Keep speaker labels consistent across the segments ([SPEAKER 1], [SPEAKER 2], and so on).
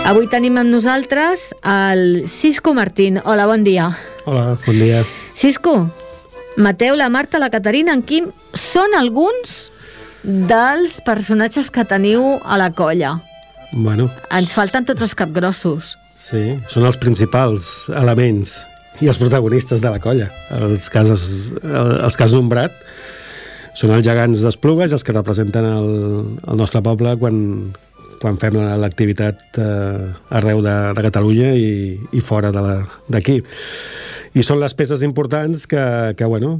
[SPEAKER 1] Avui tenim amb nosaltres el Cisco Martín. Hola, bon dia.
[SPEAKER 2] Hola, bon dia.
[SPEAKER 1] Cisco, Mateu, la Marta, la Caterina, en Quim són alguns dels personatges que teniu a la colla.
[SPEAKER 2] Bueno,
[SPEAKER 1] Ens falten tots els capgrossos.
[SPEAKER 2] sí, són els principals elements i els protagonistes de la colla. Els que has nombrat són els gegants d'Esplugues, els que representen el nostre poble quan fem l'activitat arreu de Catalunya i fora d'aquí. I són les peces importants que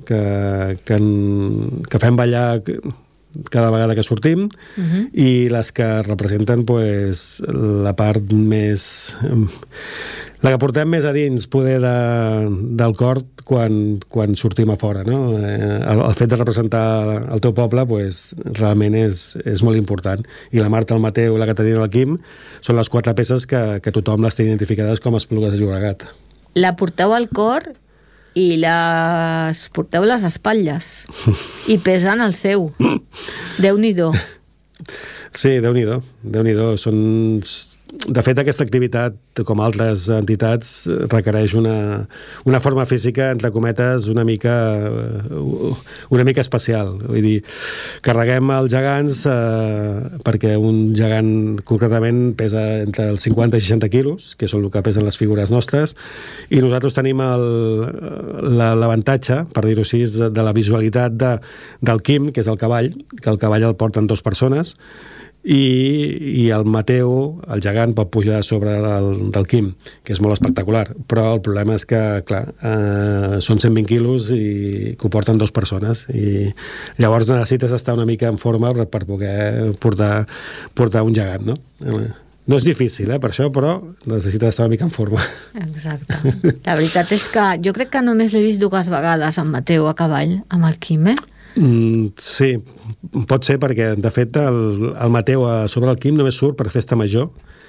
[SPEAKER 2] fem ballar cada vegada que sortim, i les que representen la part més... la que portem més a dins poder del cor quan sortim a fora, no? El fet de representar el teu poble realment és molt important. I la Marta, el Mateu, la Caterina i el Quim són les 4 peces que tothom les té identificades com a Esplugues de Llobregat.
[SPEAKER 1] La porteu al cor i les porteu a les espatlles i pesen el seu. Déu-n'hi-do.
[SPEAKER 2] Sí, Déu-n'hi-do. De fet, aquesta activitat, com altres entitats, requereix una forma física, entre cometes, una mica especial. Vull dir, carreguem els gegants perquè un gegant concretament pesa entre els 50 i 60 quilos, que són el que pesen les figures nostres, i nosaltres tenim l'avantatge, per dir-ho així, de la visualitat del Quim, que és el cavall, que el cavall el porten 2 persones, i el Mateu, el gegant, pot pujar a sobre del Quim, que és molt espectacular, però el problema és que, clar, són 120 quilos i que ho porten 2 persones, i llavors necessites estar una mica en forma per poder portar un gegant, no? No és difícil, per això, però necessites estar una mica en forma.
[SPEAKER 1] Exacte. La veritat és que jo crec que només l'he vist 2 vegades en Mateu a cavall, amb el Quim,
[SPEAKER 2] Sí, pot ser, perquè de fet el Mateu a sobre el Quim només surt per festa major,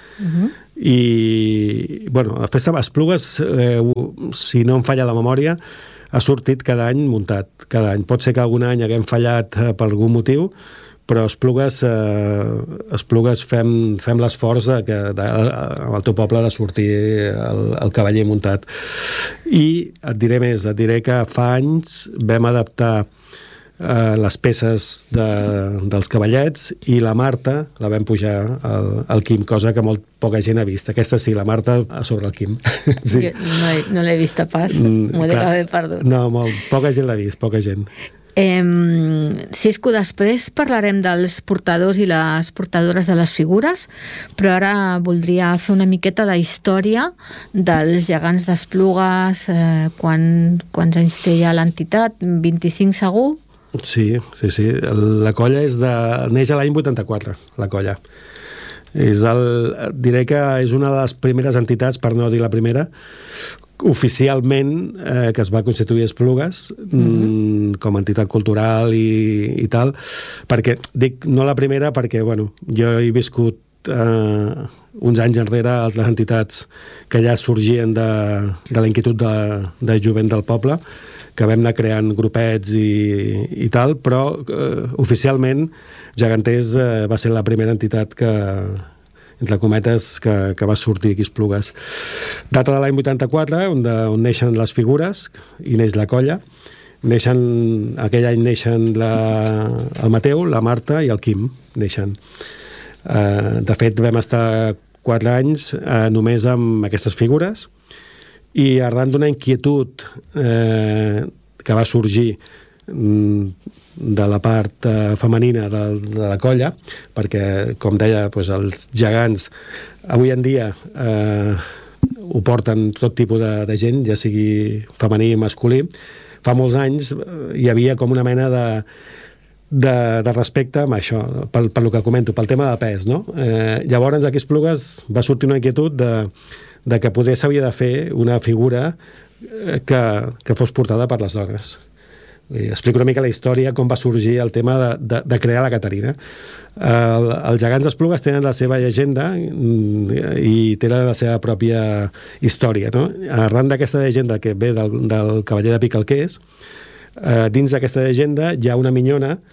[SPEAKER 2] i a festa Esplugues, si no em falla la memòria, ha sortit cada any muntat, cada any. Pot ser que algun any haguem fallat per algun motiu, però Esplugues fem l'esforç al teu poble de sortir el cavaller muntat. I et diré més, et diré que fa anys vam adaptar les peces dels cavallets, i la Marta la vam pujar al Quim, cosa que molt poca gent ha vist. Aquesta sí, la Marta a sobre el Quim. Sí.
[SPEAKER 1] Jo no l'he vista pas, m'ho dec haver perdut.
[SPEAKER 2] No, poca gent l'ha vist, poca gent.
[SPEAKER 1] Cisco, després parlarem dels portadors i les portadores de les figures, però ara voldria fer una miqueta de història dels gegants d'Esplugues. Quants anys té ja l'entitat? 25 segur?
[SPEAKER 2] Sí. La colla neix a l'any 84, la colla. Diré que és una de les primeres entitats, per no dir la primera, oficialment, que es va constituir a Esplugues com a entitat cultural i tal, perquè dic no la primera perquè, jo he viscut uns anys enrere altres entitats que ja sorgien de la inquietud de jovent del poble, que vam anar creant grupets i tal, però oficialment Geganters va ser la primera entitat que, entre cometes, que va sortir aquí a Esplugues. Data de l'any 84, on neixen les figures i neix la colla. Aquell any neixen el Mateu, la Marta i el Quim. De fet, vam estar 4 anys només amb aquestes figures, i arran d'una inquietud que va sorgir de la part femenina de la colla, perquè, com deia, els gegants avui en dia ho porten tot tipus de gent, ja sigui femení i masculí. Fa molts anys hi havia com una mena de respecte amb això, pel que comento, pel tema de pes, no? Llavors, aquí a Esplugues va sortir una inquietud de que poder s'havia de fer una figura que fos portada per les dones. Explico una mica la història, com va sorgir el tema de crear la Caterina. Els gegants d'Esplugues tenen la seva llegenda i tenen la seva pròpia història, no? Arran d'aquesta llegenda que ve del cavaller de Picalquers, dins d'aquesta llegenda hi ha una minyona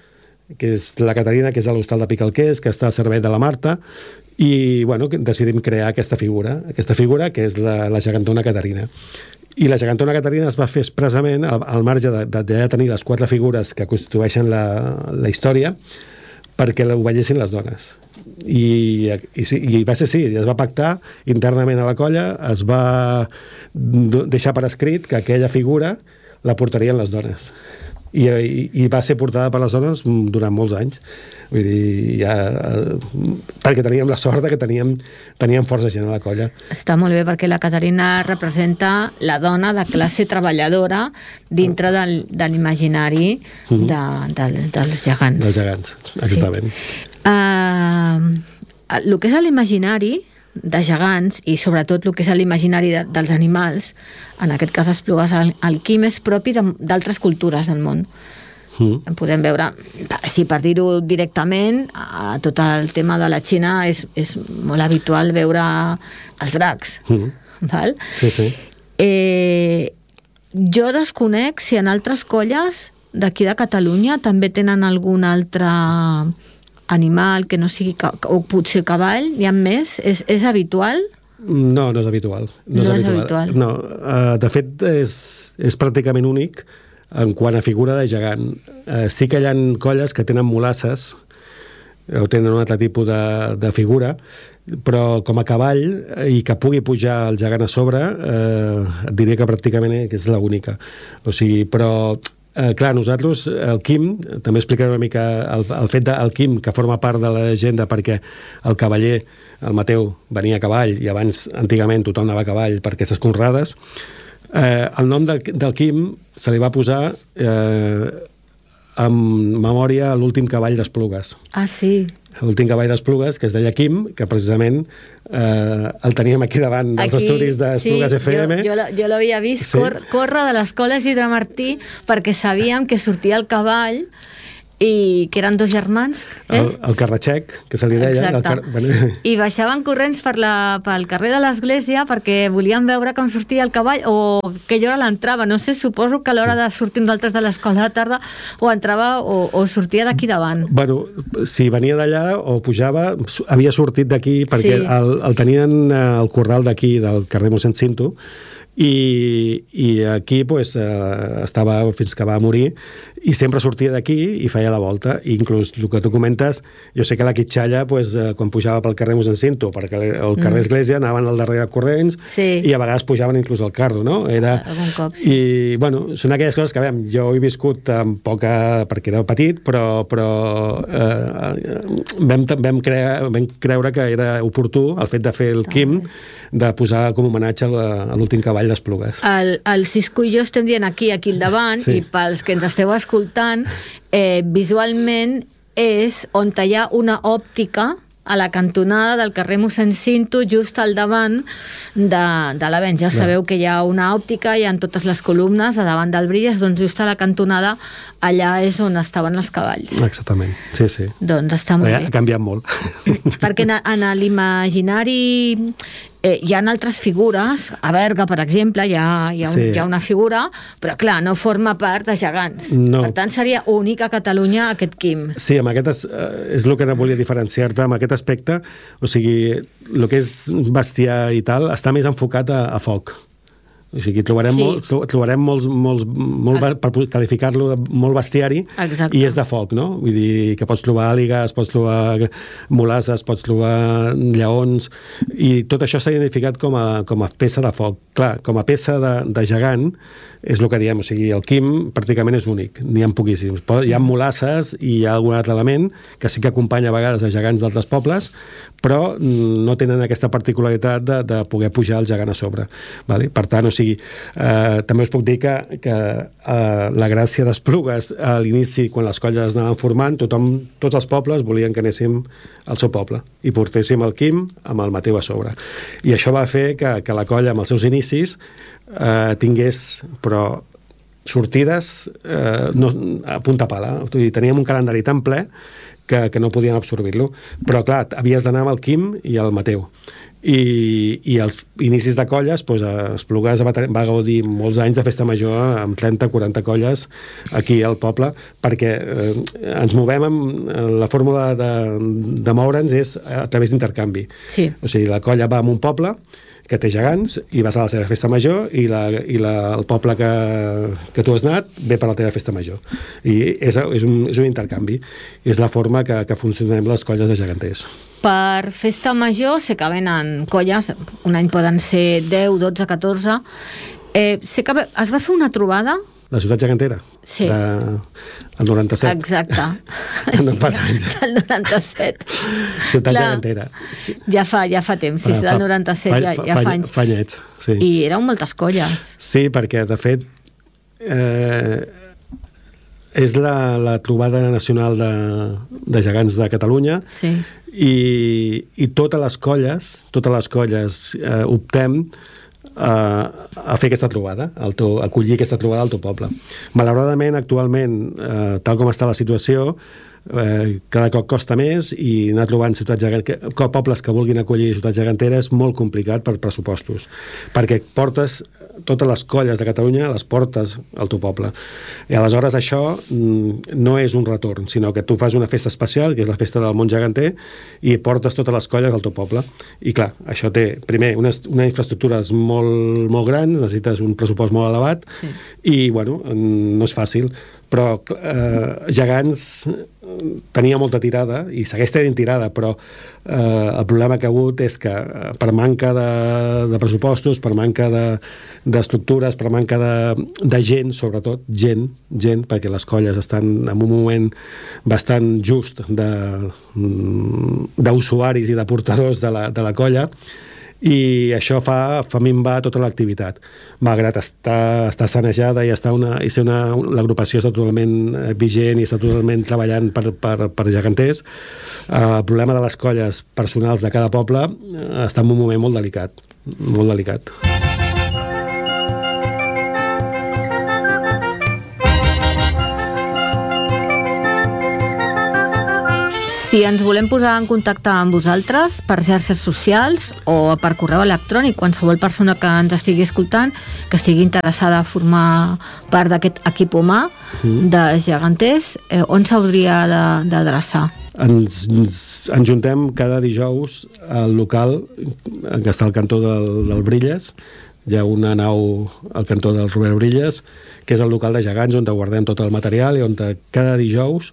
[SPEAKER 2] que és la Caterina, que és a l'hostal de Picalquers, que està al servei de la Marta, i bueno, decidim crear aquesta figura que és la gegantona Caterina. I la gegantona Caterina es va fer expressament al marge de tenir les 4 figures que constitueixen la història, perquè ho veiessin les dones. I va ser així, es va pactar internament a la colla, es va deixar per escrit que aquella figura la portarien les dones. I va ser portada per les dones durant molts anys. Vull dir, perquè teníem la sort que teníem força gent a la colla.
[SPEAKER 1] Està molt bé, perquè la Caterina representa la dona de classe treballadora dintre de l'imaginari dels gegants.
[SPEAKER 2] Dels gegants, exactament.
[SPEAKER 1] Sí. El que és l'imaginari de gegants, i sobretot el que és l'imaginari dels animals, en aquest cas Esplugues al Quim, és propi d'altres cultures del món. Podem veure, si per dir-ho directament, a tot el tema de la Xina és molt habitual veure els dracs. Val?
[SPEAKER 2] Sí, sí.
[SPEAKER 1] Jo desconec si en altres colles d'aquí de Catalunya també tenen algun altre animal que no sigui, o potser cavall, hi ha més? És habitual?
[SPEAKER 2] No, no és habitual.
[SPEAKER 1] No és habitual.
[SPEAKER 2] No, de fet, és pràcticament únic en quant a figura de gegant. Sí que hi ha colles que tenen mulasses o tenen un altre tipus de figura, però com a cavall i que pugui pujar el gegant a sobre, et diria que pràcticament és l'única. O sigui, però clar, nosaltres, el Quim, també explicaré una mica el fet del Quim, que forma part de la llegenda perquè el cavaller, el Mateu, venia a cavall, i abans, antigament, tothom anava a cavall per aquestes conrades. El nom del Quim se li va posar en memòria a l'últim cavall d'Esplugues.
[SPEAKER 1] Ah, sí.
[SPEAKER 2] L'últim cavall d'Esplugues, que es deia Quim, que precisament el teníem aquí davant dels estudis d'Esplugues FM.
[SPEAKER 1] Jo l'havia vist córrer de l'escola Isidre Martí, perquè sabíem que sortia el cavall i que eren 2 germans.
[SPEAKER 2] El Carratxec, que se li deia.
[SPEAKER 1] I baixaven corrents pel carrer de l'església perquè volien veure com sortia el cavall o que hora l'entrava. No sé, suposo que a l'hora de sortir nosaltres de l'escola de tarda o entrava o sortia d'aquí davant.
[SPEAKER 2] Bueno, si venia d'allà o pujava, havia sortit d'aquí perquè el tenien al corral d'aquí, del carrer Mossèn Cinto, i aquí pues, estava fins que va morir, i sempre sortia d'aquí i feia la volta. I inclús el que tu comentes, jo sé que la Quitxalla pues, quan pujava pel carrer Mossèn Cinto, perquè el carrer Església anaven al darrere corrents i a vegades pujaven inclús al carro, no?
[SPEAKER 1] Algun cop, sí.
[SPEAKER 2] I bueno, són aquelles coses que jo he viscut amb poca, perquè era petit, però vam creure que era oportú el fet de fer el Quim, de posar com a homenatge a l'últim cavall d'Esplugues.
[SPEAKER 1] El Cisco i jo estem dient aquí al davant, i pels que ens esteu escoltant, visualment és on hi ha una òptica a la cantonada del carrer Mossèn Cinto, just al davant de l'Avenç. Ja sabeu que hi ha una òptica, hi ha totes les columnes a davant del Brilles, doncs just a la cantonada allà és on estaven els cavalls.
[SPEAKER 2] Exactament, sí.
[SPEAKER 1] Doncs està molt bé.
[SPEAKER 2] Ha canviat molt.
[SPEAKER 1] Perquè en l'imaginari hi ha altres figures. A Berga, per exemple, hi ha una figura, però clar, no forma part de gegants.
[SPEAKER 2] No.
[SPEAKER 1] Per tant, seria únic a Catalunya aquest Quim.
[SPEAKER 2] Sí, amb aquest és el que volia diferenciar-te amb aquest aspecte. O sigui, el que és bestiar i tal està més enfocat a foc. O sigui, trobarem molts per qualificar-lo, molt bestiari.
[SPEAKER 1] Exacte.
[SPEAKER 2] I és de foc, no? Vull dir que pots trobar àligues, pots trobar mulasses, pots trobar lleons, i tot això s'ha identificat com a peça de foc. Clar, com a peça de gegant és el que diem, o sigui, el Quim pràcticament és únic, n'hi ha poquíssims. Hi ha mulasses i hi ha algun altre element que sí que acompanya a vegades a gegants d'altres pobles, però no tenen aquesta particularitat de poder pujar el gegant a sobre. Vale? Per tant, o sigui, també us puc dir que la gràcia d'Esplugues a l'inici, quan les colles anaven formant, tots els pobles volien que anéssim al seu poble i portéssim el Quim amb el Mateu a sobre. I això va fer que la colla, amb els seus inicis, tingués, però sortides a punta pala. Teníem un calendari tan ple que no podíem absorbir-lo. Però, clar, havies d'anar amb el Quim i el Mateu. i als inicis de colles Esplugues va gaudir molts anys de festa major amb 30-40 colles aquí al poble, perquè ens movem amb la fórmula de moure'ns és a través d'intercanvi.
[SPEAKER 1] Sí.
[SPEAKER 2] O sigui, la colla va a un poble que té gegants i vas a la seva festa major i el poble que tu has anat ve per la teva festa major. I és un intercanvi. És la forma que funcionem les colles de geganters.
[SPEAKER 1] Per festa major sé que venen colles, un any poden ser 10, 12, 14. Sé que es va fer una trobada.
[SPEAKER 2] La ciutat gegantera?
[SPEAKER 1] Sí.
[SPEAKER 2] El 97.
[SPEAKER 1] Exacte.
[SPEAKER 2] No fa anys.
[SPEAKER 1] Del 97.
[SPEAKER 2] Ciutat gegantera.
[SPEAKER 1] Sí. Ja fa temps, sí, del 97 ja fa anys.
[SPEAKER 2] Fa anyets, sí.
[SPEAKER 1] I eren moltes colles.
[SPEAKER 2] Sí, perquè, de fet, és la trobada nacional de gegants de Catalunya.
[SPEAKER 1] Sí.
[SPEAKER 2] I totes les colles optem a fer aquesta trobada, a acollir aquesta trobada al teu poble. Malauradament, actualment, tal com està la situació, cada cop costa més i anar trobant pobles que vulguin acollir ciutats geganteres és molt complicat per pressupostos, perquè portes totes les colles de Catalunya, les portes al teu poble. I aleshores això no és un retorn, sinó que tu fas una festa especial, que és la festa del món geganter, i portes totes les colles al teu poble. I clar, això té, primer, unes infraestructures molt grans, necessites un pressupost molt elevat, sí. I, bueno, no és fàcil, però Gegants tenia molta tirada i segueix tenint tirada, però el problema que ha hagut és que per manca de pressupostos, per manca d'estructures, per manca de gent, sobretot gent, perquè les colles estan en un moment bastant just d'usuaris i de portadors de la colla, i això fa minvar tota l'activitat, malgrat estar sanejada i ser l'agrupació està totalment vigent i està totalment treballant per geganters. El problema de les colles personals de cada poble està en un moment molt delicat.
[SPEAKER 1] Si ens volem posar en contacte amb vosaltres per xarxes socials o per correu electrònic, qualsevol persona que ens estigui escoltant, que estigui interessada a formar part d'aquest equip humà de geganters, on s'hauria d'adreçar?
[SPEAKER 2] Ens juntem cada dijous al local que està al cantó del Brilles. Hi ha una nau al cantó del Robert Brilles, que és el local de gegants on guardem tot el material i on cada dijous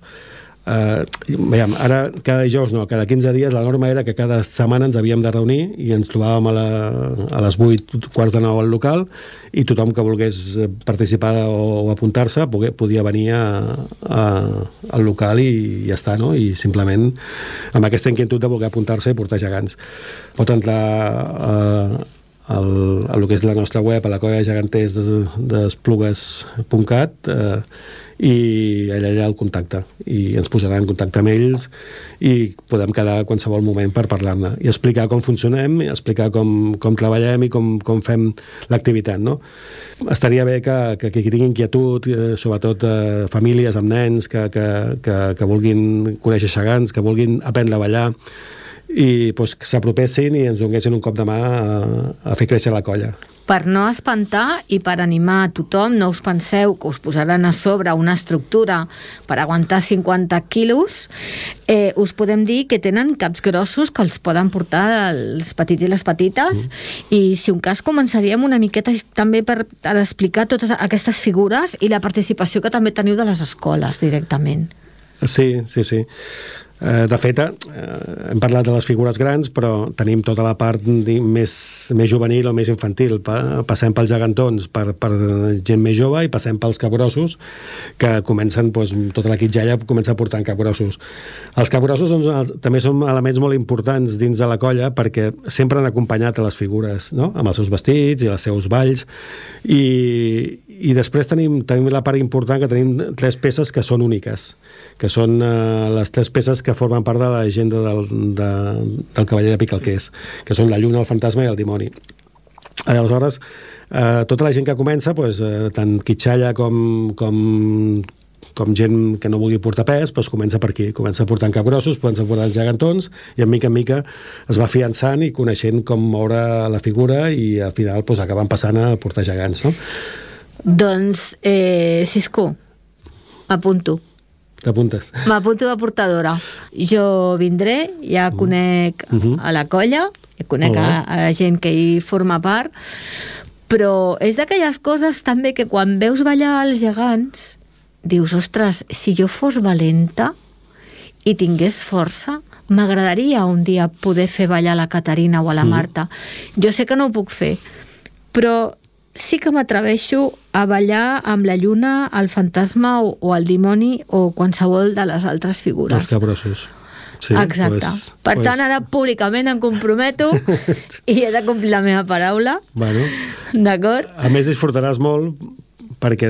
[SPEAKER 2] ara cada dijous no, cada 15 dies la norma era que cada setmana ens havíem de reunir i ens trobàvem a les 8, quarts de 9 al local i tothom que volgués participar o apuntar-se podia venir al local i ja està, no? I simplement amb aquesta inquietud de voler apuntar-se i portar gegants. Pot entrar a el que és la nostra web, a la colla de geganters d'Esplugues.cat, i allà hi ha el contacte i ens posaran en contacte amb ells i podem quedar a qualsevol moment per parlar-ne i explicar com funcionem, explicar com treballem i com fem l'activitat, no? Estaria bé que qui tingui inquietud, sobretot famílies amb nens que vulguin conèixer gegants, que vulguin aprendre a ballar i s'apropessin i ens donessin un cop de mà a fer créixer la colla.
[SPEAKER 1] Per no espantar i per animar a tothom, no us penseu que us posaran a sobre una estructura per aguantar 50 quilos. Us podem dir que tenen caps grossos que els poden portar els petits i les petites i si un cas començaríem una miqueta també per explicar totes aquestes figures i la participació que també teniu de les escoles directament.
[SPEAKER 2] Sí. De fet, hem parlat de les figures grans, però tenim tota la part més juvenil o més infantil. Passem pels gegantons per gent més jove i passem pels capgrossos, que comencen, tota la quitjalla comença portant capgrossos. Els capgrossos també són elements molt importants dins de la colla perquè sempre han acompanyat a les figures, no? Amb els seus vestits i els seus balls. I després tenim la part important que tenim 3 peces que són úniques, que són les 3 peces que formen part de la llegenda del cavaller de Picalquers, que són la lluna, el fantasma i el dimoni. Aleshores, tota la gent que comença, tant quitxalla com com gent que no vulgui portar pes, doncs comença per aquí, comença portant capgrossos, comença portant gegantons, i en mica es va afiançant i coneixent com moure la figura, i al final doncs, acaben passant a portar gegants, no?
[SPEAKER 1] Doncs, Cisco, m'apunto.
[SPEAKER 2] T'apuntes?
[SPEAKER 1] M'apunto de portadora. Jo vindré, ja conec a la colla, ja conec a gent que hi forma part, però és d'aquelles coses també que quan veus ballar els gegants dius, ostres, si jo fos valenta i tingués força, m'agradaria un dia poder fer ballar a la Caterina o a la Marta. Jo sé que no ho puc fer, però sí que m'atreveixo a ballar amb la lluna, el fantasma o el dimoni o qualsevol de les altres figures.
[SPEAKER 2] Els capgrossos. Sí,
[SPEAKER 1] exacte. Per tant, ara públicament em comprometo i he de complir la meva paraula.
[SPEAKER 2] Bueno,
[SPEAKER 1] d'acord?
[SPEAKER 2] A més, disfrutaràs molt perquè,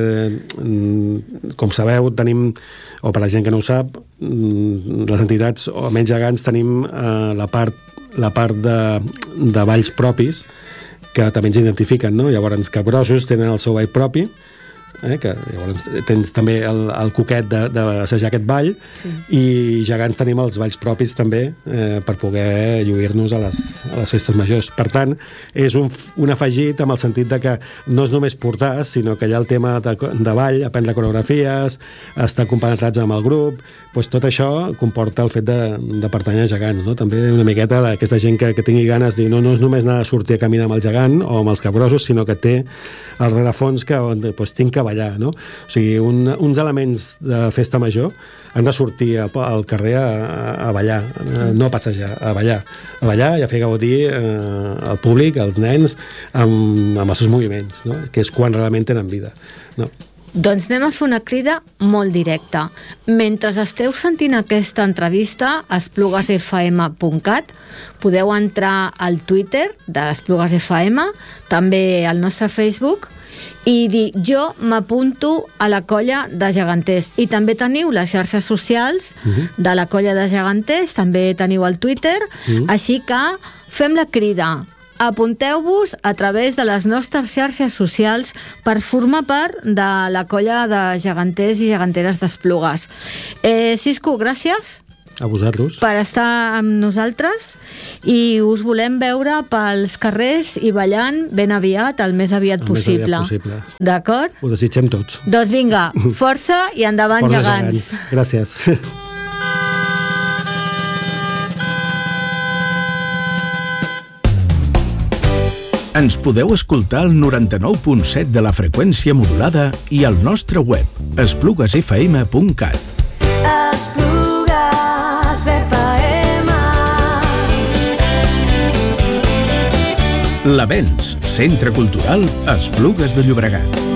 [SPEAKER 2] com sabeu, tenim, o per la gent que no ho sap, les entitats, o menys gegants, tenim la part de balls propis que també ens identifiquen, no? Llavors, capgrossos tenen el seu ball propi, que llavors tens també el coquet d'assajar aquest ball, i gegants tenim els balls propis també per poder lluir-nos a les festes majors. Per tant, és un afegit amb el sentit de que no és només portar, sinó que hi ha el tema de ball, aprendre coreografies, estar compenetrats amb el grup, doncs tot això comporta el fet de pertànyer a gegants, no? També una miqueta aquesta gent que tingui ganes de dir no és només anar a sortir a caminar amb el gegant o amb els capgrossos, sinó que té al rerefons que doncs, tinc que ballar, no? O sigui, uns elements de festa major han de sortir al carrer a ballar, no a passejar, a ballar i a fer gaudir al públic, als nens, amb els seus moviments, no? Que és quan realment tenen vida, no?
[SPEAKER 1] Doncs anem a fer una crida molt directa. Mentre esteu sentint aquesta entrevista a esplugasfm.cat, podeu entrar al Twitter d'Esplugues FM, també al nostre Facebook, i dir, jo m'apunto a la colla de geganters. I també teniu les xarxes socials de la colla de geganters, també teniu el Twitter, així que fem la crida. Apunteu-vos a través de les nostres xarxes socials per formar part de la colla de geganters i geganteres d'Esplugues. Cisco, gràcies.
[SPEAKER 2] A vosaltres.
[SPEAKER 1] Per estar amb nosaltres, i us volem veure pels carrers i ballant ben aviat, el més aviat possible. D'acord?
[SPEAKER 2] Ho desitgem tots.
[SPEAKER 1] Doncs vinga, força i endavant,
[SPEAKER 2] força
[SPEAKER 1] gegants.
[SPEAKER 2] Gràcies.
[SPEAKER 3] Ens podeu escoltar al 99.7 de la freqüència modulada i al nostre web, esplugasfm.cat. Esplugues FM. L'Avenç, Centre Cultural Esplugues de Llobregat.